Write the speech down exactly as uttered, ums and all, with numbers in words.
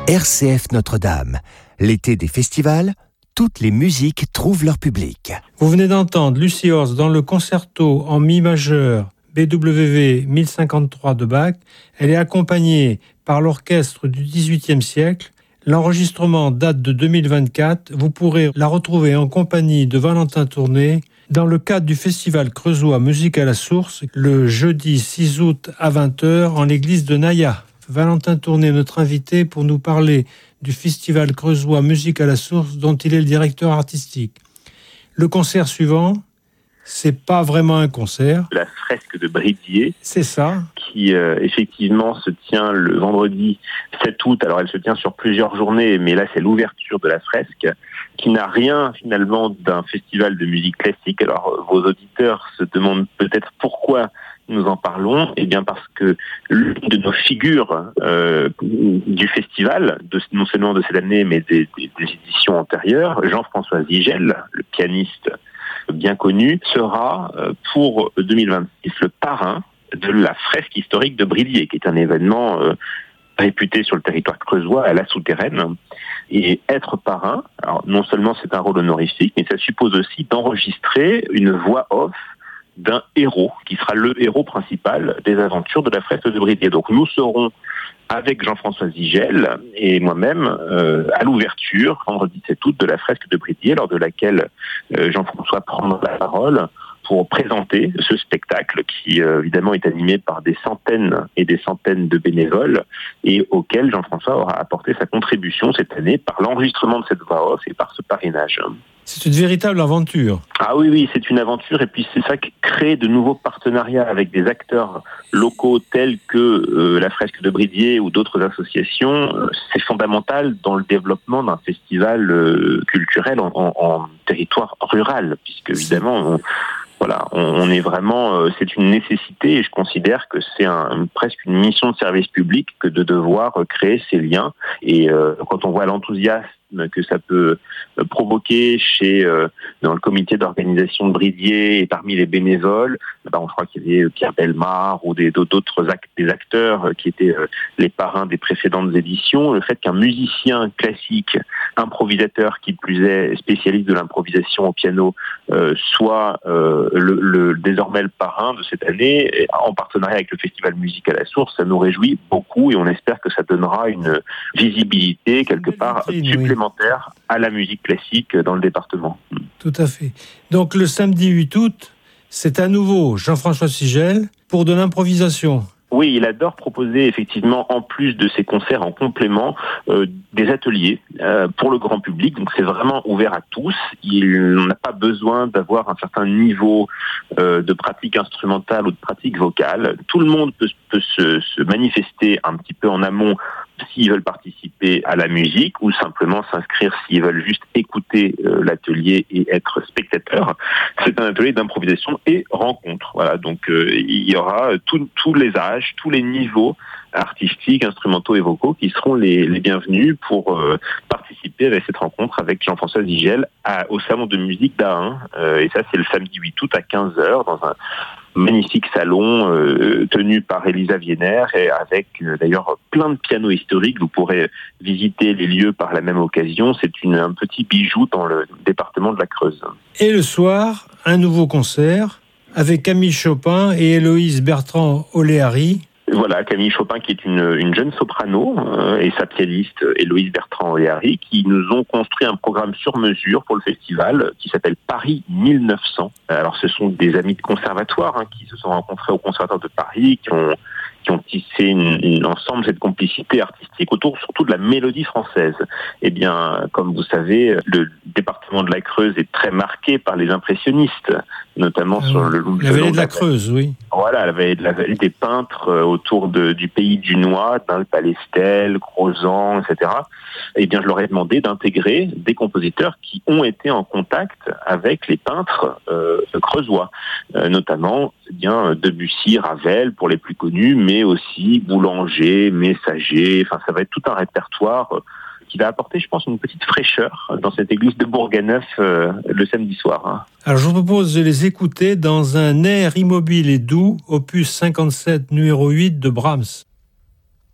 R C F Notre-Dame. L'été des festivals, toutes les musiques trouvent leur public. Vous venez d'entendre Lucy Horst dans le concerto en mi majeur B W V mille cinquante-trois de Bach. Elle est accompagnée par l'orchestre du dix-huitième siècle. L'enregistrement date de deux mille vingt-quatre. Vous pourrez la retrouver en compagnie de Valentin Tourné dans le cadre du festival Creusois Musique à la Source, le jeudi six août à vingt heures en l'église de Naya. Valentin Tourné, notre invité, pour nous parler du festival Creusois Musique à la Source dont il est le directeur artistique. Le concert suivant, c'est pas vraiment un concert. La fresque de Bridier. C'est ça. Qui euh, effectivement se tient le vendredi sept août. Alors elle se tient sur plusieurs journées, mais là c'est l'ouverture de la fresque, qui n'a rien finalement d'un festival de musique classique. Alors vos auditeurs se demandent peut-être pourquoi nous en parlons. Eh bien parce que l'une de nos figures euh, du festival, de, non seulement de cette année, mais des, des, des éditions antérieures, Jean-François Zigel, le pianiste bien connu, sera pour deux mille vingt-six le parrain de la fresque historique de Bridier, qui est un événement euh, réputé sur le territoire creusois à la souterraine. Et être parrain, alors non seulement c'est un rôle honorifique, mais ça suppose aussi d'enregistrer une voix off d'un héros, qui sera le héros principal des aventures de la fresque de Bridier. Donc nous serons avec Jean-François Zigel et moi-même euh, à l'ouverture, vendredi sept août, de la fresque de Bridier, lors de laquelle euh, Jean-François prendra la parole pour présenter ce spectacle qui, euh, évidemment, est animé par des centaines et des centaines de bénévoles et auquel Jean-François aura apporté sa contribution cette année par l'enregistrement de cette voix off et par ce parrainage. C'est une véritable aventure. Ah oui, oui, c'est une aventure et puis c'est ça qui crée de nouveaux partenariats avec des acteurs locaux tels que euh, la fresque de Bridier ou d'autres associations. C'est fondamental dans le développement d'un festival euh, culturel en, en, en territoire rural, puisque évidemment... On, Voilà, on, on est vraiment, euh, c'est une nécessité et je considère que c'est un, presque une mission de service public que de devoir créer ces liens. Et euh, quand on voit l'enthousiasme que ça peut provoquer chez euh, dans le comité d'organisation de Bridier et parmi les bénévoles, ben on croit qu'il y avait Pierre Bellemare ou des, d'autres act, des acteurs qui étaient euh, les parrains des précédentes éditions. Le fait qu'un musicien classique, improvisateur qui plus est, spécialiste de l'improvisation au piano, euh, soit euh, le, le, désormais le parrain de cette année, en partenariat avec le Festival Musique à la Source, ça nous réjouit beaucoup et on espère que ça donnera une visibilité quelque part supplémentaire à la musique classique dans le département. Tout à fait. Donc le samedi huit août, c'est à nouveau Jean-François Zigel pour de l'improvisation. Oui, il adore proposer effectivement, en plus de ses concerts en complément, euh, des ateliers euh, pour le grand public. Donc c'est vraiment ouvert à tous. Il n'a pas besoin d'avoir un certain niveau euh, de pratique instrumentale ou de pratique vocale. Tout le monde peut, peut se, se manifester un petit peu en amont s'ils veulent participer à la musique ou simplement s'inscrire s'ils veulent juste écouter euh, l'atelier et être spectateurs. C'est un atelier d'improvisation et rencontre. Voilà, donc euh, il y aura tous les âges, tous les niveaux artistiques, instrumentaux et vocaux qui seront les, les bienvenus pour euh, participer à cette rencontre avec Jean-François Zigel à, au salon de musique d'Ahun. Euh, et ça, c'est le samedi huit août à quinze heures dans un magnifique salon euh, tenu par Elisa Vienner et avec euh, d'ailleurs plein de pianos historiques. Vous pourrez visiter les lieux par la même occasion. C'est une, un petit bijou dans le département de la Creuse. Et le soir, un nouveau concert avec Camille Chopin et Héloïse Bertrand-Oléary. Voilà, Camille Chopin qui est une, une jeune soprano euh, et sa pianiste Héloïse Bertrand-Oléary qui nous ont construit un programme sur mesure pour le festival qui s'appelle Paris mille neuf cents. Alors ce sont des amis de conservatoire hein, qui se sont rencontrés au Conservatoire de Paris, qui ont qui ont tissé une, une, ensemble cette complicité artistique autour surtout de la mélodie française. Eh bien, comme vous savez, le département de la Creuse est très marqué par les impressionnistes, notamment euh, sur le la vallée de la Creuse, oui. Voilà, la vallée, la vallée des peintres euh, autour de, du pays du Noir, dans le Palestel, Crozant, et cetera. Eh bien, je leur ai demandé d'intégrer des compositeurs qui ont été en contact avec les peintres euh, creusois, euh, notamment eh bien Debussy, Ravel pour les plus connus, mais aussi Boulanger, Messager. Enfin, ça va être tout un répertoire euh, qui va apporter, je pense, une petite fraîcheur dans cette église de Bourganeuf euh, le samedi soir. Hein. Alors, je vous propose de les écouter dans un air immobile et doux, opus cinquante-sept, numéro huit de Brahms.